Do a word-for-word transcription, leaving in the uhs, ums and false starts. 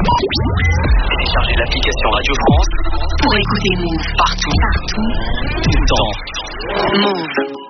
Téléchargez l'application Radio France pour écouter Move partout, partout, tout le temps. Move.